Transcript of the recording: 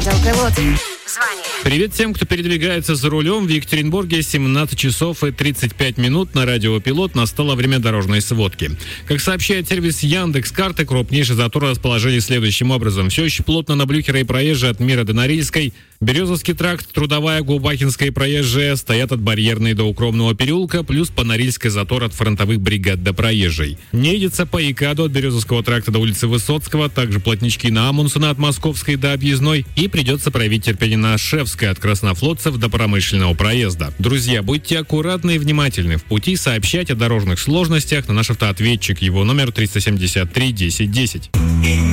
Автопилот. Звони. Привет всем, кто передвигается за рулем. В Екатеринбурге 17 часов и 35 минут на радио «Пилот» настало время дорожной сводки. Как сообщает сервис Яндекс.Карты, крупнейшие заторы расположили следующим образом. Все еще плотно на Блюхера и Проезжей от Мира до Норильской. Березовский тракт, Трудовая, Гулбахинская и Проезжая стоят от Барьерной до Укромного переулка, плюс по Норильской затор от фронтовых бригад до Проезжей. Не едется по ИКАДу от Березовского тракта до улицы Высоцкого, также плотнички на Амундсена от Московской до Объездной, и придется проявить терпение на Шефской от Краснофлотцев до Промышленного проезда. Друзья, будьте аккуратны и внимательны. В пути сообщайте о дорожных сложностях на наш автоответчик. Его номер 373 10 10.